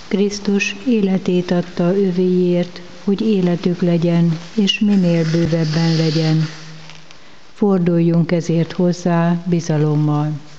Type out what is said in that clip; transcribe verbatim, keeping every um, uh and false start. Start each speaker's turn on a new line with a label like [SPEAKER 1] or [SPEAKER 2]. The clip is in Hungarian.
[SPEAKER 1] Krisztus életét adta övéért, hogy életük legyen, és minél bővebben legyen. Forduljunk ezért hozzá bizalommal.